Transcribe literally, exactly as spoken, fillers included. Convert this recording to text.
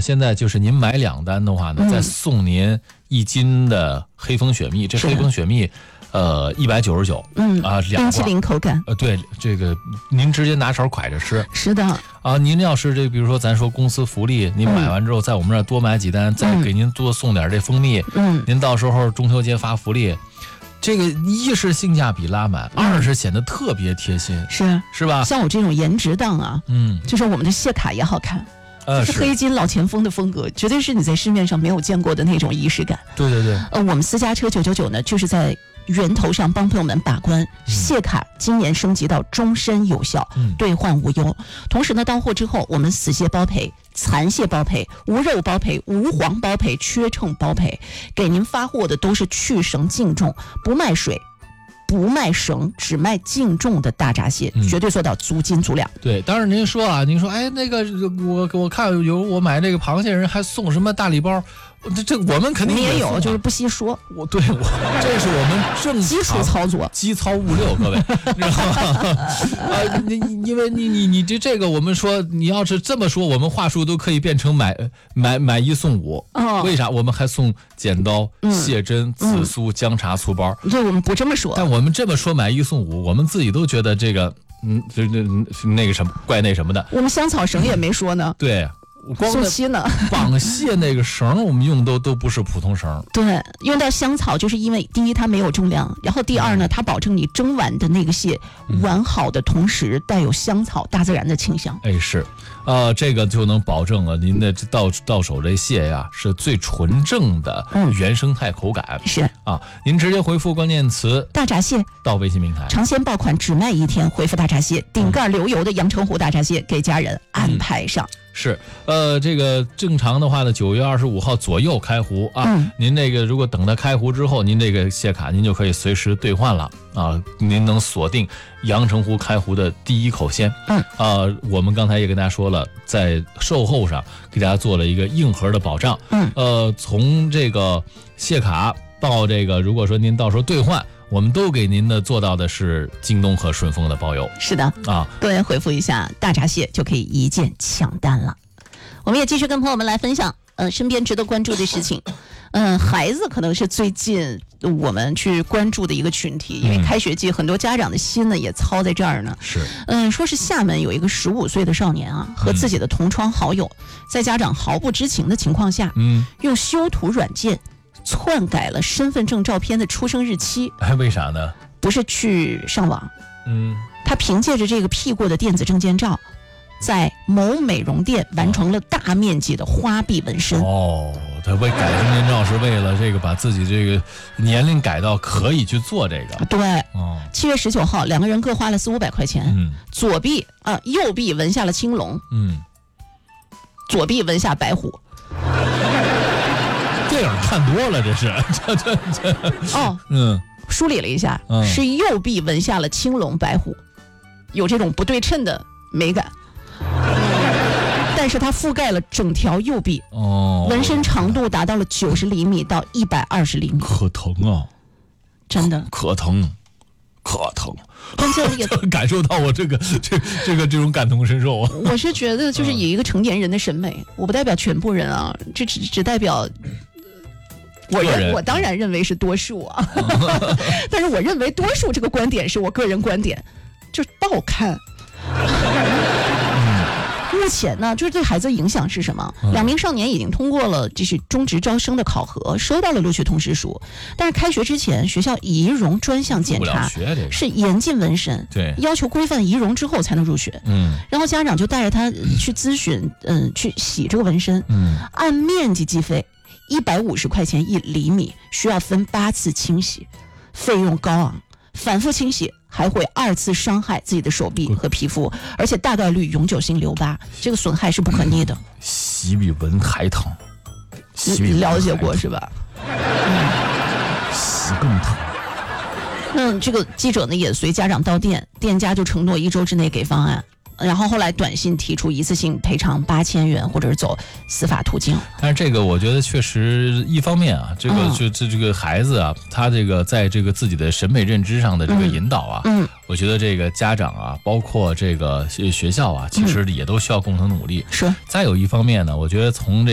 现在就是您买两单的话呢，嗯、再送您一斤的黑蜂雪蜜，这黑蜂雪蜜。呃，一百九十九， 嗯啊，两冰淇淋口感， 呃，对，这个您直接拿勺蒯着吃， 是的， 啊，您要是这，比如说咱说公司福利，您买完之后，在我们这儿多买几单，嗯、再给您多送点这蜂蜜， 嗯， 您到时候中秋节发福利，这个一是性价比拉满，嗯、二是显得特别贴心， 是是吧？ 像我这种颜值党啊， 嗯， 就是我们的谢卡也好看。 呃， 是黑金老前锋的风格，绝对是你在市面上没有见过的那种仪式感。 对对对， 呃，我们私家车九九九呢，就是在源头上帮朋友们把关，嗯、谢卡今年升级到终身有效， 嗯、 兑换无忧。同时呢，到货之后我们死蟹包赔、残蟹包赔、无肉包赔、无黄包赔、缺秤包赔，给您发货的都是去绳净重，不卖水。不卖绳，只卖净重的大闸蟹， 嗯、 绝对做到足斤足两。 对，当然您说啊，您说，哎，那个我我看有我买这个螃蟹人还送什么大礼包，这这我们肯定也有，就是不细说。 我对我这是我们正基础操作， 基操物六，各位，知道吗？啊，你因为你你你这这个，我们说你要是这么说，我们话术都可以变成买买买一送五。 哦， 为啥？我们还送剪刀、 嗯、 蟹针、紫苏、姜茶、醋包。 对，我们不这么说。 但我们这么说买一送五，我们自己都觉得这个，嗯，就那那个什么怪那什么的。 我们香草绳也没说呢。 对。光送期呢， 绑蟹那个绳我们用都都不是普通绳。 对，用到香草就是因为第一它没有重量，然后第二呢，它保证你蒸完的那个蟹、嗯、完好的同时带有香草大自然的清香。 哎，是，呃，这个就能保证了您的到到手这蟹呀是最纯正的原生态口感。 嗯、是啊，您直接回复关键词大闸蟹到微信平台， 尝鲜爆款只卖一天，回复大闸蟹，顶盖流油的阳澄湖大闸蟹给家人安排上。 嗯是，呃，这个正常的话呢，九月二十五号左右开湖啊。 嗯、 您这个如果等它开湖之后，您这个蟹卡您就可以随时兑换了啊。您能锁定阳澄湖开湖的第一口鲜。 嗯， 啊，我们刚才也跟大家说了，在售后上给大家做了一个硬核的保障。 嗯， 呃，从这个蟹卡到这个，如果说您到时候兑换。我们都给您的做到的是京东和顺丰的包邮。 是的啊， 各位回复一下大闸蟹就可以一键抢单了。我们也继续跟朋友们来分享，呃，身边值得关注的事情。嗯、呃，孩子可能是最近我们去关注的一个群体，因为开学季，很多家长的心呢也操在这儿呢。 是， 嗯，说是厦门有一个十五岁的少年啊，和自己的同窗好友，在家长毫不知情的情况下， 嗯， 用修图软件。篡改了身份证照片的出生日期， 哎，为啥呢？ 不是去上网， 嗯， 他凭借着这个 P 过的电子证件照，在某美容店完成了大面积的花臂纹身。 哦，他为改证件照是为了这个把自己这个年龄改到可以去做这个。 对， 哦， 七月十九号，两个人各花了四五百块钱， 嗯， 左臂啊、呃，右臂纹下了青龙， 嗯， 左臂纹下白虎。 电影看多了，这是这这这哦， 嗯， 梳理了一下， 嗯、 是右臂纹下了青龙白虎，有这种不对称的美感，但是它覆盖了整条右臂， 哦， 纹身长度达到了九十厘米到一百二十厘米， 可疼啊， 真的可疼，可疼。 关键也感受到我这个这这个这种感同身受啊！ 我是觉得，就是以一个成年人的审美，嗯、我不代表全部人啊，这只只代表我认我当然认为是多数啊，但是我认为多数这个观点是我个人观点，就是不好看。目前呢，就是对孩子的影响是什么？ 嗯、 两名少年已经通过了这是中职招生的考核，收到了录取通知书。但是开学之前，学校仪容专项检查是严禁纹身， 对， 要求规范仪容之后才能入学。 嗯， 然后家长就带着他去咨询，嗯，去洗这个纹身。 嗯， 按面积计费，一百五十块钱一厘米，需要分八次清洗，费用高昂。反复清洗还会二次伤害自己的手臂和皮肤，而且大概率永久性留疤，这个损害是不可逆的。 洗比纹还疼，洗比了解过是吧？ 嗯，洗更疼。 那这个记者呢也随家长到店，店家就承诺一周之内给方案。然后后来短信提出一次性赔偿八千元，或者是走司法途径。 但是这个我觉得确实一方面啊，这个就这这个孩子啊，他这个在这个自己的审美认知上的这个引导啊， 嗯， 我觉得这个家长啊，包括这个学校啊，其实也都需要共同努力。 是。 再有一方面呢，我觉得从这